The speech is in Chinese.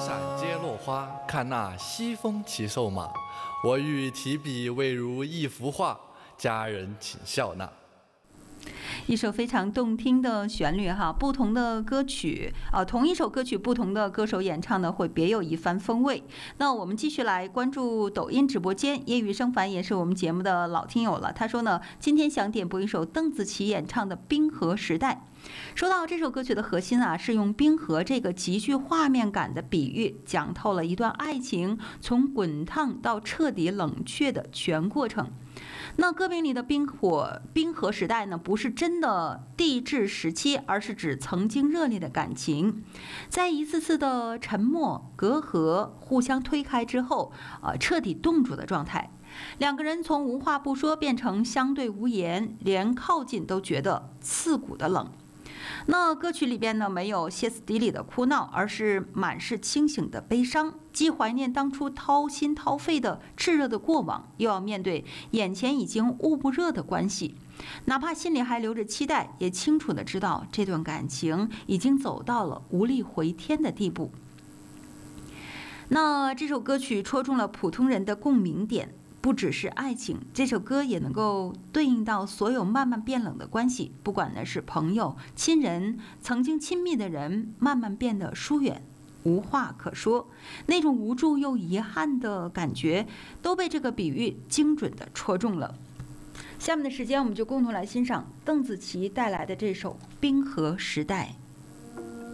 闪街落花，看那西风骑瘦马。我欲提笔未如一幅画，佳人请笑纳。 一首非常动听的旋律哈，不同的歌曲同一首歌曲不同的歌手演唱呢，会别有一番风味。那我们继续来关注抖音直播间，业余生凡也是我们节目的老听友了。他说呢，今天想点播一首邓紫棋演唱的《冰河时代》。说到这首歌曲的核心是用冰河这个极具画面感的比喻，讲透了一段爱情从滚烫到彻底冷却的全过程。那歌名里的冰河时代呢，不是真的地质时期，而是指曾经热烈的感情，在一次次的沉默、隔阂、互相推开之后，彻底冻住的状态。两个人从无话不说变成相对无言，连靠近都觉得刺骨的冷。那歌曲里边呢，没有歇斯底里的哭闹，而是满是清醒的悲伤，既怀念当初掏心掏肺的炽热的过往，又要面对眼前已经捂不热的关系。哪怕心里还留着期待，也清楚的知道这段感情已经走到了无力回天的地步。那这首歌曲戳中了普通人的共鸣点，不只是爱情，这首歌也能够对应到所有慢慢变冷的关系，不管呢是朋友、亲人，曾经亲密的人慢慢变得疏远，无话可说，那种无助又遗憾的感觉都被这个比喻精准地戳中了。下面的时间我们就共同来欣赏邓紫棋带来的这首《冰河时代》。